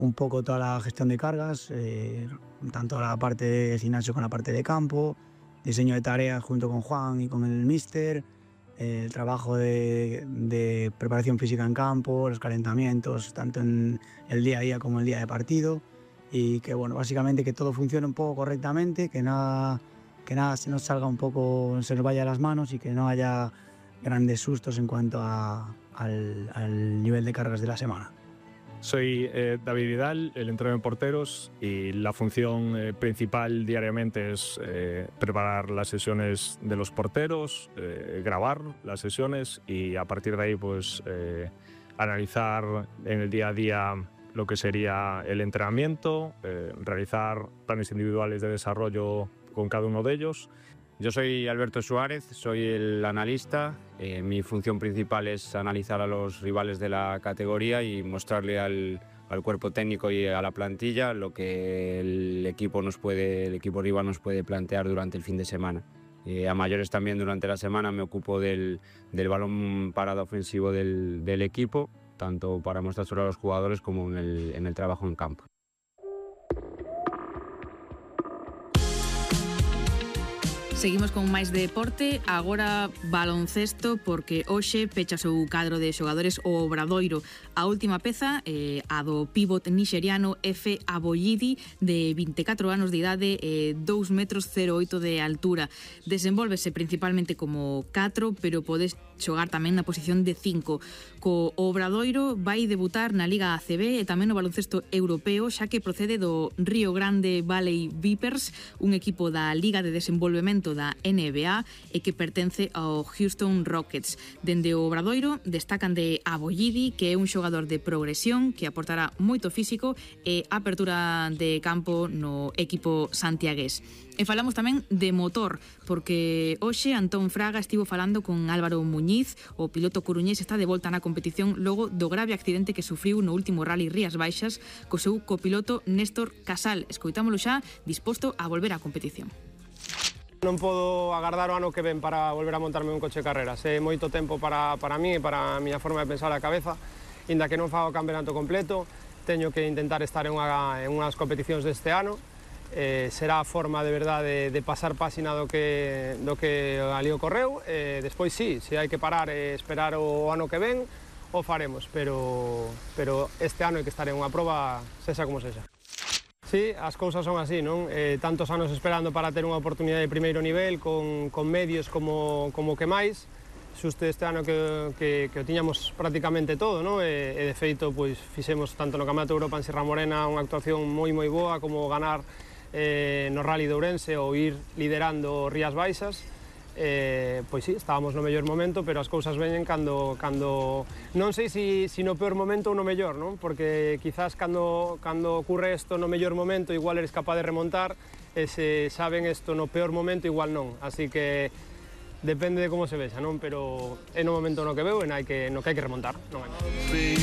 un poco toda la gestión de cargas, tanto la parte de gimnasio con la parte de campo, diseño de tareas junto con Juan y con el míster, el trabajo de preparación física en campo, los calentamientos, tanto en el día a día como el día de partido, y que bueno, básicamente que todo funcione un poco correctamente, que nada se nos salga un poco, se nos vaya a las manos y que no haya grandes sustos en cuanto al nivel de cargas de la semana. Soy David Vidal, el entrenador de porteros, y la función principal diariamente es preparar las sesiones de los porteros, grabar las sesiones y a partir de ahí pues analizar en el día a día lo que sería el entrenamiento, realizar planes individuales de desarrollo con cada uno de ellos. Yo soy Alberto Suárez, soy el analista. Mi función principal es analizar a los rivales de la categoría y mostrarle al cuerpo técnico y a la plantilla lo que el equipo rival nos puede plantear durante el fin de semana. A mayores también durante la semana me ocupo del balón parado ofensivo del equipo, tanto para mostrar a los jugadores como en el trabajo en campo. Seguimos con máis deporte, agora baloncesto, porque hoxe pecha o seu cadro de xogadores o Obradoiro. A última peza, a do pívot nixeriano Efe Aboyidi, de 24 anos de idade e 2,08 metros de altura. Desenvólvese principalmente como 4, pero pode xogar tamén na posición de 5. Co Obradoiro vai debutar na Liga ACB e tamén no baloncesto europeo, xa que procede do Río Grande Valley Vipers, un equipo da Liga de Desenvolvemento da NBA e que pertence ao Houston Rockets. Dende o Obradoiro destacan de Aboyidi, que é un xogador de progresión que aportará moito físico e apertura de campo no equipo santiagués. E falamos tamén de motor, porque hoxe Antón Fraga estivo falando con Álvaro Muñiz, o piloto coruñés está de volta na competición logo do grave accidente que sufriu no último Rally Rías Baixas co seu copiloto Néstor Casal. Escoitámolo xa, disposto a volver á competición. Non podo agardar o ano que ven para volver a montarme un coche de carreras. É moito tempo para mí e para a miña forma de pensar a cabeza. Inda que non fago o campeonato completo, teño que intentar estar en unhas competicións deste ano. Será a forma de verdade de pasar páxina do que ali ocorreu. Despois sí, se hai que parar e esperar o ano que ven, o faremos, pero este ano hai que estar en unha proba, sexa como sexa. Sí, as cousas son así, non? Tantos anos esperando para ter unha oportunidade de primeiro nivel, con medios como que máis. Xusto este ano que o tiñamos prácticamente todo, non? E de feito, pois, fixemos tanto no Campeonato de Europa en Sierra Morena unha actuación moi boa, como ganar no Rally de Ourense ou ir liderando Rías Baixas. Pois sí, estábamos no mellor momento, pero as cousas veñen cando non sei se no peor momento ou no mellor, non? Porque quizás cando ocurre isto no mellor momento igual eres capaz de remontar, e se saben isto no peor momento igual non, así que depende de como se vexa, non? Pero é no momento no que veo e no que hai que remontar, non hai máis.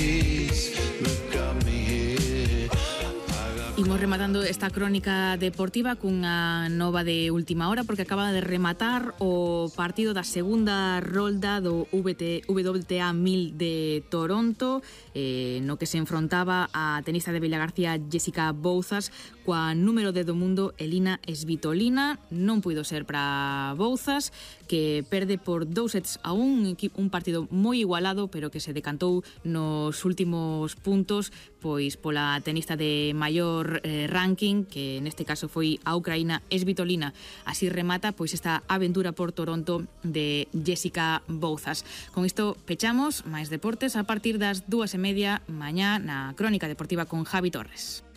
Imos rematando esta crónica deportiva cunha nova de última hora, porque acaba de rematar o partido da segunda rolda do WTA 1000 de Toronto, no que se enfrontaba a tenista de Vilagarcía Jessica Bouzas coa número 10 do mundo Elina Svitolina. Non puido ser para Bouzas, que perde por 2-1, un partido moi igualado, pero que se decantou nos últimos puntos pois pola tenista de maior ranking, que neste caso foi a ucraína Svitolina. Así remata pois esta aventura por Toronto de Jessica Bouzas. Con isto pechamos máis deportes a partir das 2:30 mañá na Crónica Deportiva con Javi Torres.